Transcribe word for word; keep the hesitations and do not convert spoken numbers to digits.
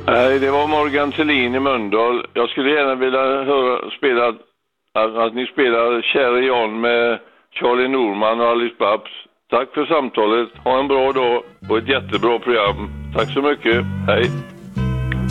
Nej, det var Morgan Thelin i Mölndal. Jag skulle gärna vilja höra spela att, att ni spelar Kära Jan med Charlie Norman och Alice Babs. Tack för samtalet. Ha en bra dag och ett jättebra program. Tack så mycket. Hej.